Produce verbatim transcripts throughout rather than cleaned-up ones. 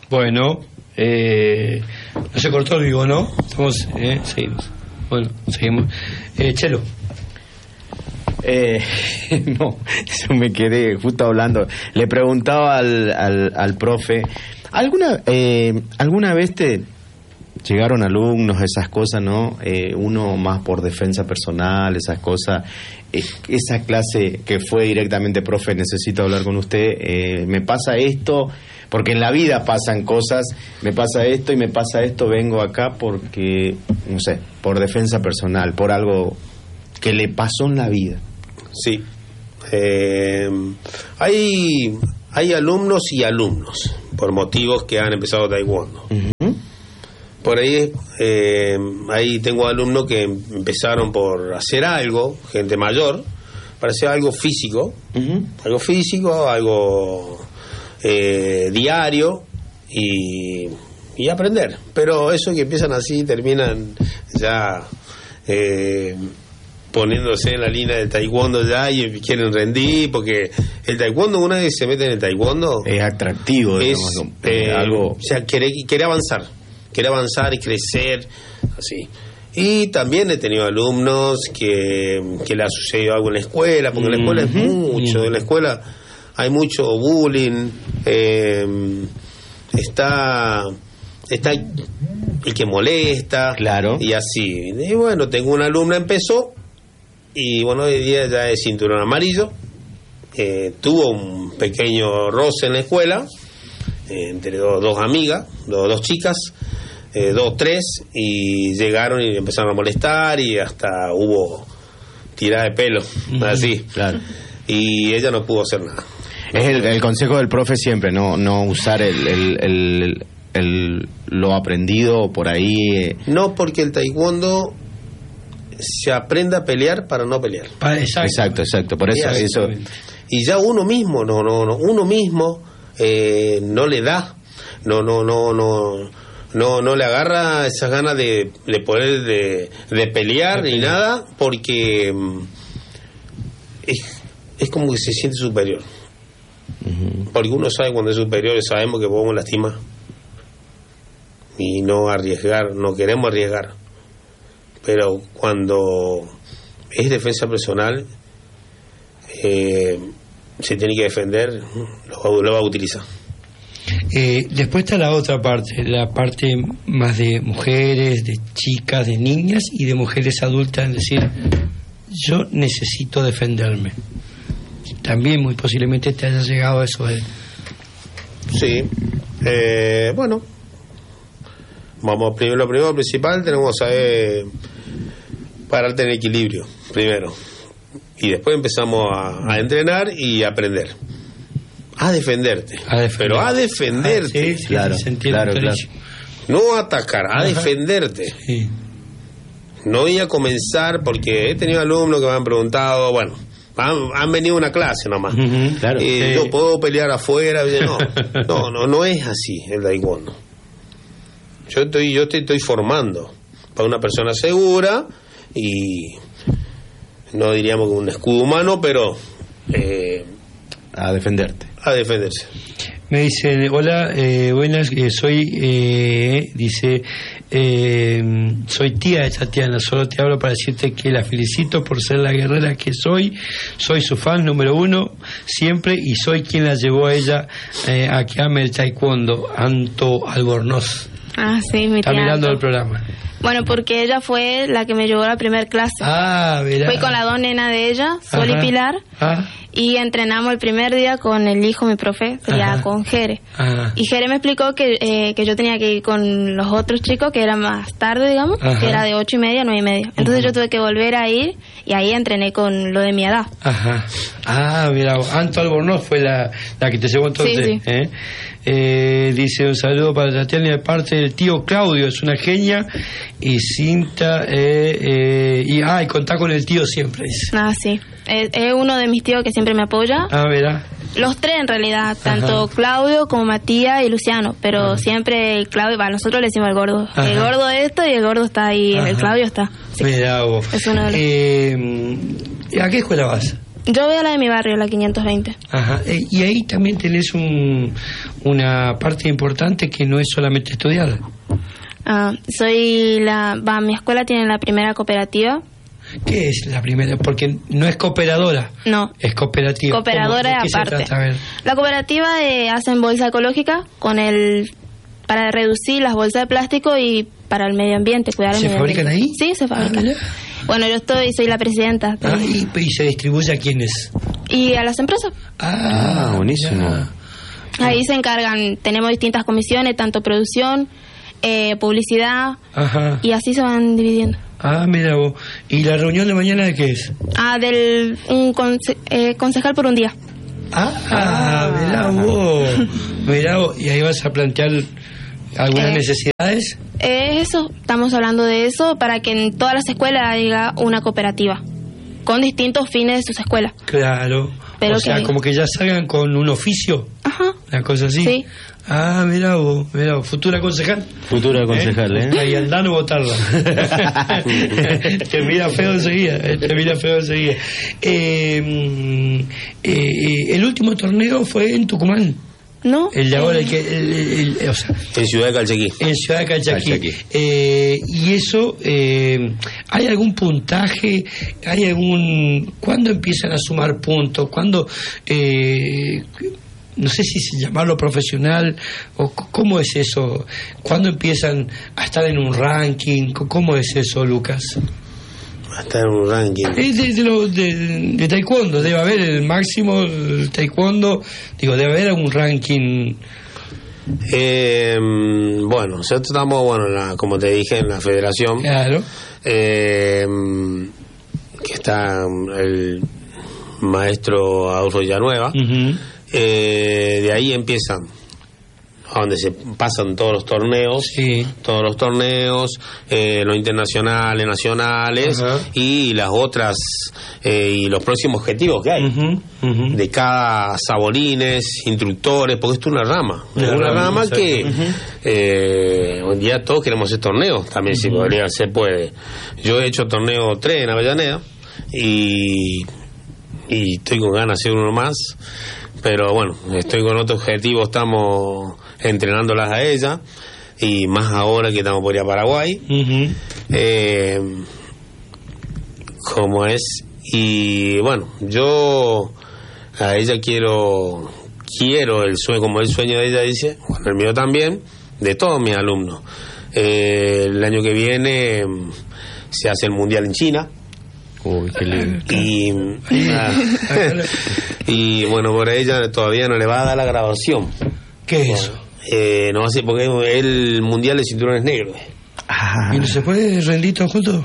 Bueno, eh, no se cortó el vivo, ¿no? Estamos, eh, seguimos. Bueno, seguimos. Eh, Chelo. Eh, no, yo me quedé justo hablando. Le preguntaba al, al, al profe, ¿alguna, eh, ¿alguna vez te llegaron alumnos, esas cosas, no? Eh, uno más por defensa personal, esas cosas. Eh, esa clase que fue directamente, profe, necesito hablar con usted, eh, me pasa esto, porque en la vida pasan cosas, me pasa esto y me pasa esto, vengo acá porque, no sé, por defensa personal, por algo que le pasó en la vida. Sí. Eh, hay, hay alumnos y alumnos, por motivos que han empezado taekwondo. Uh-huh. Por ahí, eh, ahí tengo alumnos que empezaron por hacer algo, gente mayor, para hacer algo físico, uh-huh. algo físico, algo eh, diario y, y aprender. Pero eso que empiezan así terminan ya eh, poniéndose en la línea del taekwondo ya y quieren rendir, porque el taekwondo, una vez se mete en el taekwondo, es atractivo, es digamos, eh, algo, o sea, quiere, quiere avanzar. Quiere avanzar y crecer, así. Y también he tenido alumnos que, que le ha sucedido algo en la escuela, porque en la escuela es mucho, en la escuela hay mucho bullying, eh, está, está el que molesta, claro, y así. Y bueno, tengo una alumna, empezó, y bueno, hoy día ya es cinturón amarillo, eh, tuvo un pequeño roce en la escuela, eh, entre dos, dos amigas, dos, dos chicas, Eh, dos, tres, y llegaron y empezaron a molestar y hasta hubo tirada de pelo, mm, así, claro. Y ella no pudo hacer nada. Es el, el consejo del profe siempre, no no usar el, el, el, el lo aprendido por ahí. Eh. No, porque el taekwondo se aprende a pelear para no pelear. Exacto, exacto, exacto. Por eso, eso. Y ya uno mismo, no, no, no, uno mismo eh, no le da, no, no, no, no. No, no le agarra esas ganas de, de poder de, de pelear ni nada, porque es, es como que se siente superior. Uh-huh. Porque uno sabe cuando es superior, sabemos que podemos lastimar y no arriesgar, no queremos arriesgar. Pero cuando es defensa personal, eh, se tiene que defender, lo, lo va a utilizar. Eh, después está la otra parte, la parte más de mujeres, de chicas, de niñas y de mujeres adultas, es decir, yo necesito defenderme. También muy posiblemente te haya llegado a eso de... Sí, eh, bueno, vamos, primero, lo primero principal tenemos que saber pararte en equilibrio, primero, y después empezamos a, a entrenar y a aprender. A defenderte, a defender. Pero a defenderte, ah, sí, sí, claro, sí, claro, claro. No atacar, a Ajá. defenderte. Sí. No voy a comenzar, porque he tenido alumnos que me han preguntado, bueno, han, han venido a una clase nomás. Uh-huh, claro. eh, sí. Yo puedo pelear afuera, no, no, no, no es así el taekwondo. Yo estoy, yo te estoy formando para una persona segura y no diríamos que un escudo humano, pero eh, a defenderte. A defenderse. Me dice, hola, eh, buenas, eh, soy, eh, dice, eh, soy tía de Tatiana, solo te hablo para decirte que la felicito por ser la guerrera que soy, soy su fan número uno siempre y soy quien la llevó a ella eh, a que ame el taekwondo, Anto Albornoz. Ah, sí, mi Está tía mirando Anto. el programa. Bueno, porque ella fue la que me llevó a la primera clase. Ah, verá. Fui con las dos nenas de ella, Sol Ajá. y Pilar. Ah. Y entrenamos el primer día con el hijo, mi profe, ya Ajá. con Jere. Ajá. Y Jere me explicó que eh, que yo tenía que ir con los otros chicos, que era más tarde, digamos, Ajá. que era de ocho y media a nueve y media. Entonces uh-huh. yo tuve que volver a ir y ahí entrené con lo de mi edad. Ajá. Ah, mira, Anto Albornoz fue la, la que te llevó entonces. Sí, sí. ¿eh? Eh, dice un saludo para Tatiana de parte del tío Claudio, es una genia. Y Cinta, eh, eh, y, ah, y contá con el tío siempre. Dice. Ah, sí. Es, es uno de mis tíos que siempre me apoya. Ah, verá. Los tres en realidad, tanto Ajá. Claudio como Matías y Luciano, pero Ajá. siempre el Claudio, va, nosotros le decimos el gordo. Ajá. El gordo de esto y el gordo está ahí, Ajá. el Claudio está. Sí. Mirá vos. Es uno de los... eh, ¿A qué escuela vas? Yo veo la de mi barrio, la quinientos veinte. Ajá. Eh, y ahí también tenés un, una parte importante que no es solamente estudiar. Ah, soy la... Va, mi escuela tiene la primera cooperativa. ¿Qué es la primera? Porque no es cooperadora. No. Es cooperativa. Cooperadora ¿Cómo? ¿De qué aparte. se trata? A ver. La cooperativa eh, hacen bolsa ecológica con el... para reducir las bolsas de plástico y para el medio ambiente, cuidar el ¿Se medio fabrican ambiente. ahí? Sí, se fabrican. Ah, mira. Bueno, yo estoy, soy la presidenta. Ah, y, y se distribuye a quiénes. Y a las empresas. Ah, buenísimo. ya. Ahí se encargan, tenemos distintas comisiones, tanto producción, eh, publicidad, Ajá. y así se van dividiendo. Ah, mira vos. ¿Y la reunión de mañana de qué es? Ah, del un conce- eh, concejal por un día. Ah, ah mirá vos. Mirá vos. Y ahí vas a plantear algunas Eh, necesidades. Eh, eso, estamos hablando de eso para que en todas las escuelas haya una cooperativa con distintos fines de sus escuelas. Claro. Pero o sea, que- como que ya salgan con un oficio. Ajá. Una cosa así. Sí. Ah, mira vos, mira vos. Futura concejal. Futura concejal, ¿eh? Ahí andando votarla. Te mira feo enseguida. eh, Te mira feo enseguida. Eh, mm, eh, el último torneo fue en Tucumán. ¿No? El de ahora, Eh, el que. el- el- el- o sea, En Ciudad de Calchaquí. en Ciudad de Calchaquí. Calchaquí. Eh, y eso, eh, ¿hay algún puntaje? ¿Hay algún... ¿Cuándo empiezan a sumar puntos? ¿Cuándo... Eh, no sé si se llamarlo profesional o c- cómo es eso? ¿Cuándo empiezan a estar en un ranking? C- ¿Cómo es eso, Lucas? Hasta en un ranking. Es de, de, lo- de, de taekwondo, debe haber el máximo el taekwondo, digo, debe haber algún ranking. Eh, bueno, nosotros estamos, bueno, en la- como te dije, en la federación. Claro. Eh, que está el maestro Adolfo Villanueva. Ujú. Eh, de ahí empiezan, a donde se pasan todos los torneos, Sí. todos los torneos, eh, los internacionales, nacionales, Ajá. y las otras, eh, y los próximos objetivos que hay. Ujú, ujú. De cada saborines, instructores, porque esto es una rama, es Una una rama, rama exacto. que eh, hoy en día todos queremos hacer torneos, también si podría, se puede. Yo he hecho torneo tres en Avellaneda y, y estoy con ganas de hacer uno más, pero bueno, estoy con otro objetivo, estamos entrenándolas a ella, y más ahora que estamos por ir a Paraguay. Ujú. Eh, como es, y bueno, yo a ella quiero quiero el sueño, como el sueño de ella dice, bueno, el mío también, de todos mis alumnos. Eh, el año que viene mm, se hace el mundial en China. Uy, qué lindo. Y, ah, y bueno, por ella todavía no le va a dar la graduación. ¿Qué es eso? Eh, no hace porque es el mundial de cinturones negros. Ah, ¿Y no se puede rendir todos juntos?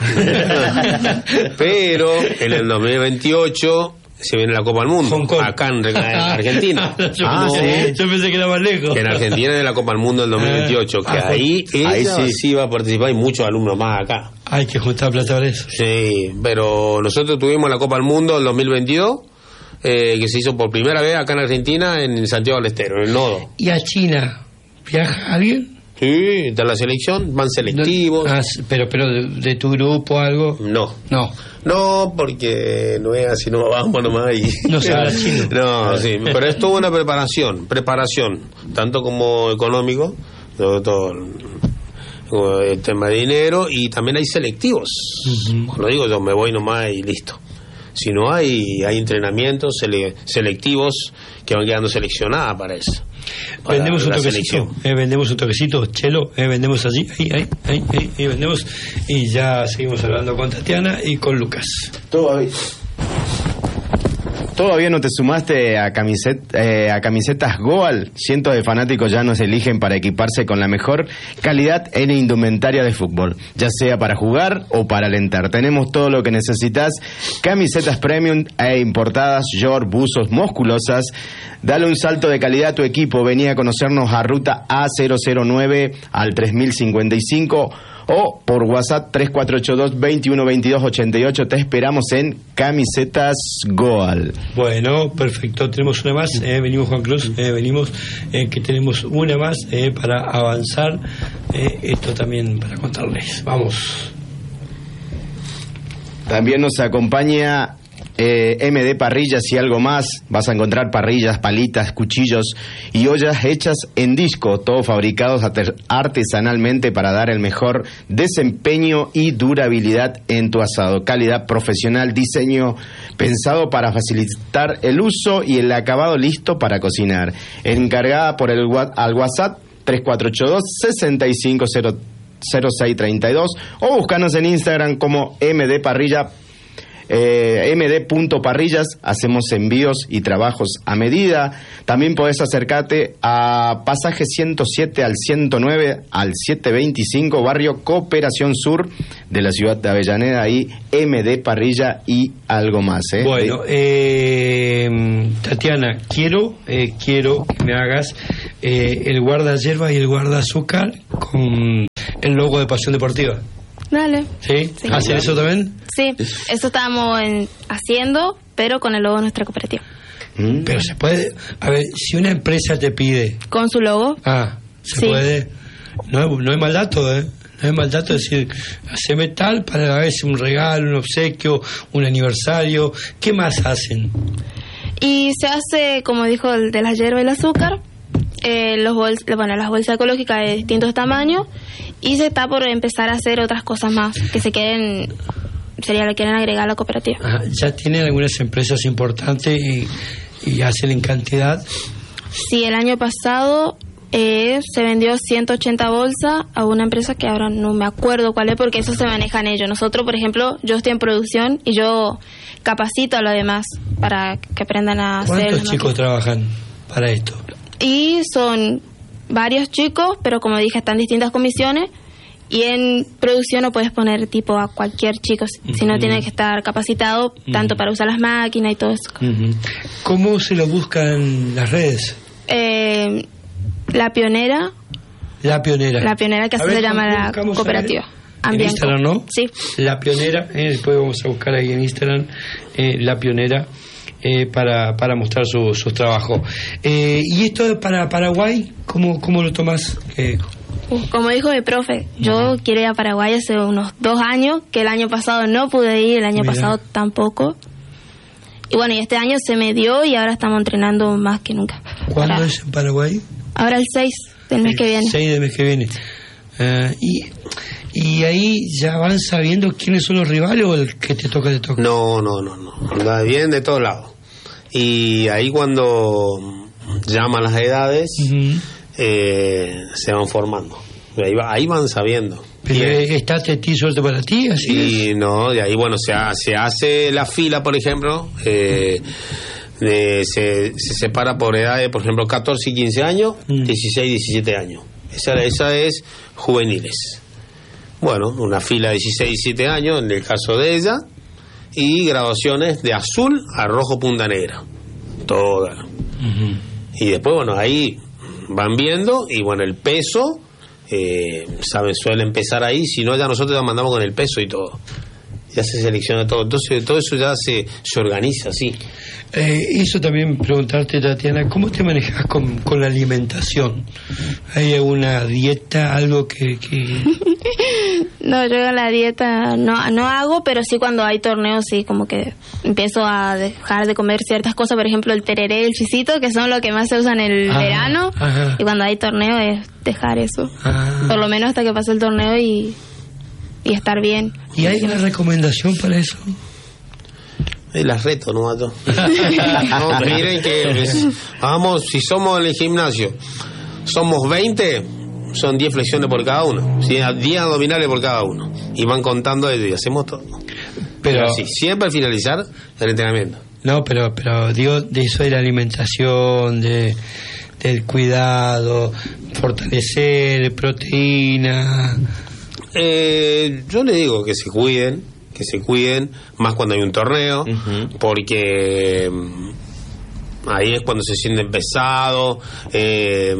Pero en el dos mil veintiocho se viene la Copa del Mundo, Hong Kong. acá en, en Argentina. yo, Ah, pensé, sí. yo pensé que era más lejos. En Argentina de la Copa del Mundo del dos mil veintiocho, que Ah, ahí, ahí ella sí. sí va a participar y muchos alumnos más acá. Hay que juntar plata para eso. Sí, pero nosotros tuvimos la Copa del Mundo del dos mil veintidós, eh, que se hizo por primera vez acá en Argentina, en Santiago del Estero, en el Nodo. ¿Y a China viaja alguien? Sí, está la selección, van selectivos. Ah, pero pero de, de tu grupo algo. No. No. No, porque no es así, no vamos nomás y... No se habla chino. No, sí, pero es toda una preparación, preparación, tanto como económico, todo, todo el tema de dinero, y también hay selectivos. Ujú. Cuando digo yo me voy nomás y listo. Si no hay, hay entrenamientos sele- selectivos que van quedando seleccionadas para eso. Para Vendemos un la toquecito, selección. eh, vendemos un toquecito, Chelo, eh, vendemos allí, ahí, ahí, ahí, ahí, ahí vendemos, y ya seguimos hablando con Tatiana y con Lucas. Todavía. ¿Todavía no te sumaste a, camiset, eh, a camisetas Goal? Cientos de fanáticos ya nos eligen para equiparse con la mejor calidad en indumentaria de fútbol, ya sea para jugar o para alentar. Tenemos todo lo que necesitas: camisetas premium e importadas, short, buzos, musculosas. Dale un salto de calidad a tu equipo. Vení a conocernos a Ruta A cero cero nueve al tres mil cincuenta y cinco o por WhatsApp tres cuatro ocho dos, veintiuno veintidós ochenta y ocho. Te esperamos en Camisetas Goal. Bueno, perfecto, tenemos una más, eh, venimos Juan Cruz, eh, venimos eh, que tenemos una más eh, para avanzar, eh, esto también para contarles, vamos. También nos acompaña eh, M D Parrillas y algo más. Vas a encontrar parrillas, palitas, cuchillos y ollas hechas en disco, todos fabricados artesanalmente para dar el mejor desempeño y durabilidad en tu asado. Calidad profesional, diseño pensado para facilitar el uso y el acabado listo para cocinar. Encargada por el al WhatsApp tres cuatro ocho dos, seis cinco cero seis tres dos o búscanos en Instagram como M D Parrilla, eh, M D punto parrillas. Hacemos envíos y trabajos a medida. También podés acercarte a pasaje ciento siete al ciento nueve al setecientos veinticinco, barrio Cooperación Sur de la ciudad de Avellaneda. Ahí M D Parrilla y algo más, ¿eh? Bueno, eh, Tatiana, quiero eh, quiero que me hagas eh, el guarda hierba y el guarda azúcar con el logo de Pasión Deportiva. Dale. ¿Sí? Sí. ¿Hacen eso también? Sí, eso estábamos en- haciendo, pero con el logo de nuestra cooperativa. ¿Mm? Pero se puede... A ver, si una empresa te pide... Con su logo. Ah, se Sí. puede... No, es- no es mal dato, ¿eh? No es mal dato decir, haceme tal para a veces un regalo, un obsequio, un aniversario. ¿Qué más hacen? Y se hace, como dijo, el de la hierba y el azúcar, eh, los bols bueno, las bolsas ecológicas de distintos tamaños, y se está por empezar a hacer otras cosas más que se quieren, sería lo quieren agregar a la cooperativa. Ajá, ya tienen algunas empresas importantes y, y hacen en cantidad. Sí, el año pasado eh, se vendió ciento ochenta bolsas a una empresa que ahora no me acuerdo cuál es, porque eso se manejan ellos. Nosotros, por ejemplo, yo estoy en producción y yo capacito a los demás para que aprendan a hacer ¿Cuántos las chicos máquinas. trabajan para esto? Y son varios chicos, pero como dije, están distintas comisiones. Y en producción no puedes poner tipo a cualquier chico, si no Ujú. tiene que estar capacitado tanto Ujú. para usar las máquinas y todo eso. Ujú. ¿Cómo se lo buscan las redes? Eh, la pionera, La Pionera. la pionera que A así ver, se llama ¿cómo la buscamos cooperativa. a ver? En Ambienco. Instagram, ¿no? Sí. La Pionera, eh, después vamos a buscar ahí en Instagram, eh, La Pionera, eh, para, para mostrar su, sus trabajos. Eh, ¿Y esto es para Paraguay? ¿Cómo, cómo lo tomás? Eh, Uh, Como dijo mi profe, yo quiero ir a Paraguay hace unos dos años, que el año pasado no pude ir, el año Mira. pasado tampoco. Y bueno, y este año se me dio y ahora estamos entrenando más que nunca. ¿Cuándo Ahora- es en Paraguay? Ahora el seis del mes que viene. seis del mes que viene. Eh, y, y ahí ya van sabiendo quiénes son los rivales o el que te toca, te toca. No, no, no, no. Va bien de todos lados. Y ahí cuando llaman las edades, Ujú. eh, se van formando. Y ahí, va- ahí van sabiendo. Pero Bien. eh, está Tetí suerte para ti, así es. Y no, de ahí, bueno, se, ha- se hace la fila, por ejemplo, eh, de- se, se separa por edades, por ejemplo, catorce y quince años, Mm. dieciséis, diecisiete años. Esa, esa es juveniles. Bueno, una fila de dieciséis, diecisiete años, en el caso de ella, y graduaciones de azul a rojo punta negra. Todas. Ujú. Y después, bueno, ahí van viendo, y bueno, el peso, eh, saben, suele empezar ahí, si no ya nosotros ya mandamos con el peso y todo. Ya se selecciona todo. Entonces todo eso ya se, se organiza así. Eh, eso también preguntarte, Tatiana, ¿cómo te manejas con, con la alimentación? ¿Hay alguna dieta, algo que... que... No, yo la dieta no, no hago, pero sí cuando hay torneos, sí, como que empiezo a dejar de comer ciertas cosas, por ejemplo el tereré y el chisito, que son lo que más se usan en el Ah, verano, ajá. y cuando hay torneo es dejar eso, Ah. por lo menos hasta que pase el torneo y, y estar bien. ¿Y hay una recomendación para eso? Eh, las reto, ¿no, Mato? No, miren que pues, vamos, si somos en el gimnasio, somos veinte, son diez flexiones por cada uno, ¿sí? diez abdominales por cada uno. Y van contando eso y hacemos todo. Pero, Así, siempre al finalizar el entrenamiento. no, pero, pero digo, de eso de la alimentación, de del cuidado, fortalecer, proteína... Eh, yo le digo que se cuiden, que se cuiden, más cuando hay un torneo, Ujú. porque mm, ahí es cuando se sienten pesados. Eh,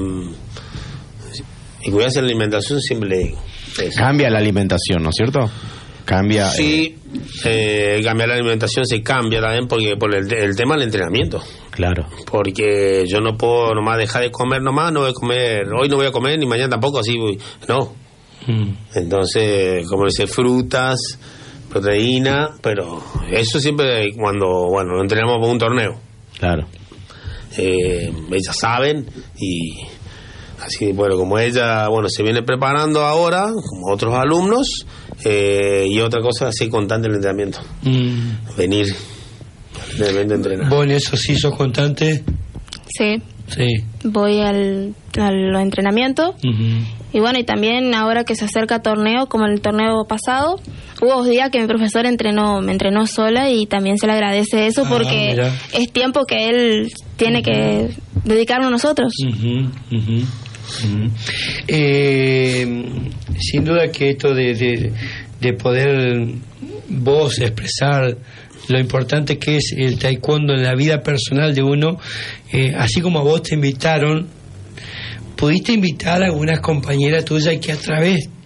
y cuidarse la alimentación, siempre le digo. Eso. Cambia la alimentación, ¿no es cierto? Cambia. Sí, eh, cambiar la alimentación se cambia también porque por el, el tema del entrenamiento. eh, claro. Porque yo no puedo nomás dejar de comer nomás, no voy a comer, hoy no voy a comer ni mañana tampoco, así voy. No. Mm. Entonces, como dice, frutas, proteína, pero eso siempre cuando, bueno, entrenamos para un torneo. Claro. Eh, ellas saben y así, bueno, como ella, bueno, se viene preparando ahora, como otros alumnos, eh, y otra cosa, así constante el entrenamiento. Mm. Venir, de repente entrenar. ¿Vos en eso sí sos constante? Sí. Sí. Voy al, a los entrenamientos. Uh-huh. Y bueno, y también ahora que se acerca torneo, como el torneo pasado, hubo dos días que mi profesor entrenó, me entrenó sola y también se le agradece eso, ah, porque mira, es tiempo que él tiene uh-huh. que dedicarnos a nosotros. Uh-huh, uh-huh, uh-huh. Eh, sin duda que esto de, de, de poder vos expresar lo importante que es el taekwondo en la vida personal de uno, eh, así como a vos te invitaron, pudiste invitar a algunas compañeras tuyas que a través